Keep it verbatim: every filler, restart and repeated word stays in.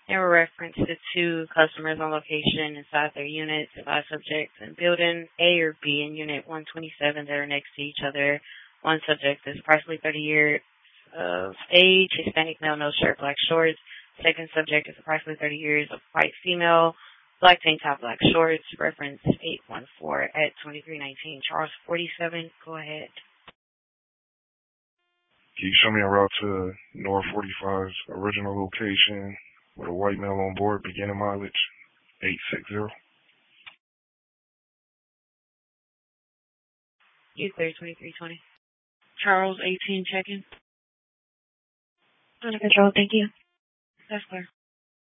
They were referenced to two customers on location inside their units, five subjects in building A or B in Unit one twenty-seven that are next to each other. One subject is approximately thirty years of age, Hispanic male, no shirt, black shorts. Second subject is approximately thirty years of white female, black tank top, black shorts. Reference eight one four at twenty-three nineteen. Charles forty-seven, go ahead. Can you show me a route to North forty-five's original location with a white male on board, beginning mileage eight sixty? You clear twenty-three twenty. Charles eighteen, check-in. Under control, thank you. That's clear.